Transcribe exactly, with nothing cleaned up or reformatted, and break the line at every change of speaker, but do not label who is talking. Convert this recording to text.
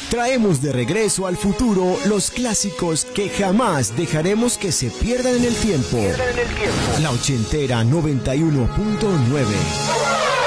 Traemos de regreso al futuro los clásicos que jamás dejaremos que se pierdan en el tiempo. La ochentera noventa y uno punto nueve.